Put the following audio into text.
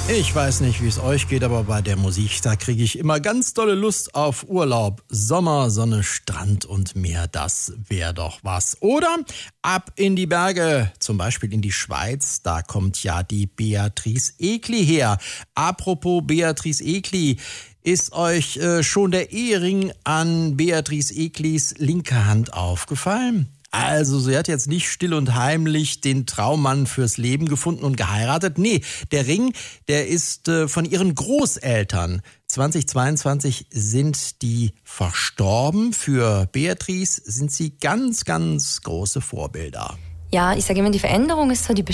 Ich weiß nicht, wie es euch geht, aber bei der Musik, da kriege ich immer ganz tolle Lust auf Urlaub. Sommer, Sonne, Strand und Meer, das wäre doch was. Oder ab in die Berge, zum Beispiel in die Schweiz, da kommt ja die Beatrice Egli her. Apropos Beatrice Egli, ist euch schon der Ehering an Beatrice Eglis linker Hand aufgefallen? Also, sie hat jetzt nicht still und heimlich den Traummann fürs Leben gefunden und geheiratet. Nee, der Ring, der ist von ihren Großeltern. 2022 sind die verstorben. Für Beatrice sind sie ganz, ganz große Vorbilder. Ja, ich sage immer, die Veränderung ist so die